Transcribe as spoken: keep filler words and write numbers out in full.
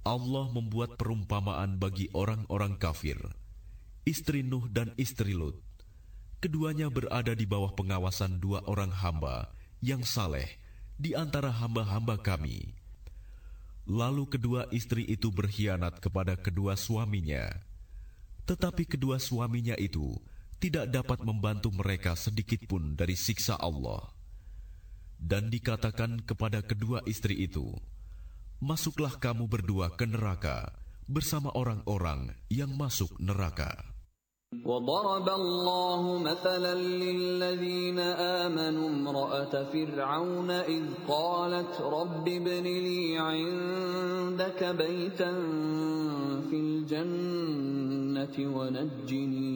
Allah membuat perumpamaan bagi orang-orang kafir, istri Nuh dan istri Lut. Keduanya berada di bawah pengawasan dua orang hamba yang saleh di antara hamba-hamba kami. Lalu kedua istri itu berkhianat kepada kedua suaminya. Tetapi kedua suaminya itu tidak dapat membantu mereka sedikitpun dari siksa Allah. Dan dikatakan kepada kedua istri itu, masuklah kamu berdua ke neraka bersama orang-orang yang masuk neraka. وَضَرَبَ اللَّهُ مَثَلًا لِّلَّذِينَ آمَنُوا امْرَأَتَ فِرْعَوْنَ إِذْ قَالَتْ رَبِّ ابْنِ لِي عِندَكَ بَيْتًا فِي الْجَنَّةِ وَنَجِّنِي